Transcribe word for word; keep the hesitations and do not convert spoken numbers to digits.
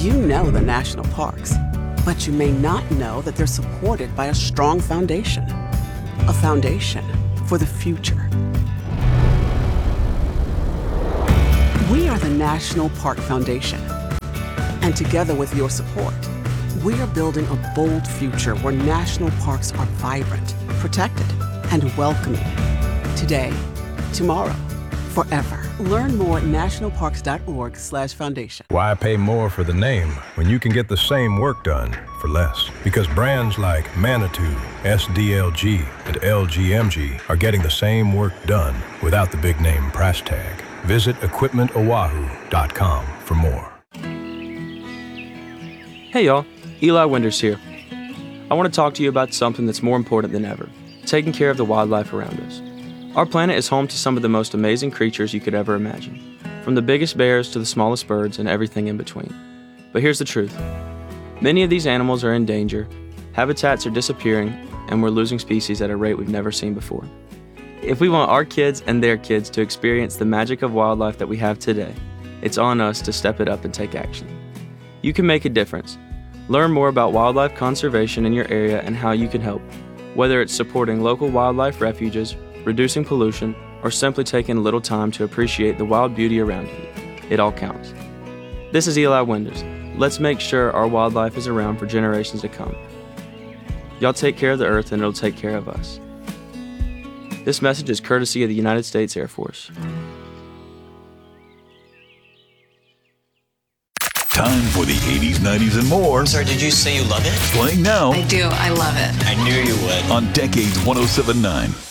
You know the national parks, but you may not know that they're supported by a strong foundation. A foundation for the future. We are the National Park Foundation. And together with your support, we are building a bold future where national parks are vibrant, protected, and welcoming. Today, tomorrow, forever. Learn more at nationalparks.org slash foundation. Why pay more for the name when you can get the same work done for less? Because brands like Manitou, S D L G, and L G M G are getting the same work done without the big name price tag. Visit equipment oahu dot com for more. Hey y'all, Eli Winders here. I want to talk to you about something that's more important than ever, taking care of the wildlife around us. Our planet is home to some of the most amazing creatures you could ever imagine, from the biggest bears to the smallest birds and everything in between. But here's the truth. Many of these animals are in danger, habitats are disappearing, and we're losing species at a rate we've never seen before. If we want our kids and their kids to experience the magic of wildlife that we have today, it's on us to step it up and take action. You can make a difference. Learn more about wildlife conservation in your area and how you can help, whether it's supporting local wildlife refuges, reducing pollution, or simply taking a little time to appreciate the wild beauty around you. It all counts. This is Eli Winders. Let's make sure our wildlife is around for generations to come. Y'all take care of the earth and it'll take care of us. This message is courtesy of the United States Air Force. Time for the eighties, nineties, and more. Sir, did you say you love it? Playing now. I do. I love it. I knew you would. On Decades one oh seven point nine.